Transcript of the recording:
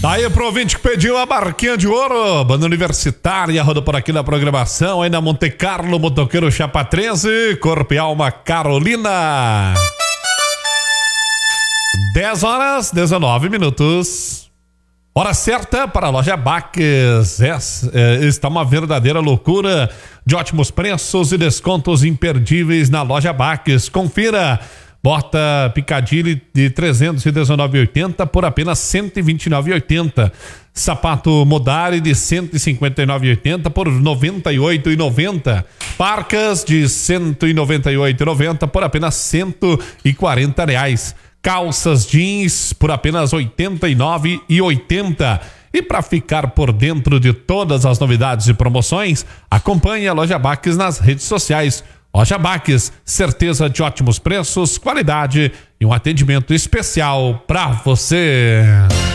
Tá aí pro ouvinte que pediu a barquinha de ouro. Banda Universitária rodou por aqui na programação. Aí na Monte Carlo, motoqueiro Chapa 13, Corpo e Alma Carolina. 10h19. Hora certa para a loja Baques. Está uma verdadeira loucura de ótimos preços e descontos imperdíveis na loja Baques. Confira. Bota Piccadilly de R$ 319,80 por apenas R$ 129,80. Sapato Modari de R$ 159,80 por R$ 98,90. Parcas de R$ 198,90 por apenas R$ 140. Calças jeans por apenas R$ 89,80. E para ficar por dentro de todas as novidades e promoções, acompanhe a loja Baques nas redes sociais. Loja Baques, certeza de ótimos preços, qualidade e um atendimento especial para você.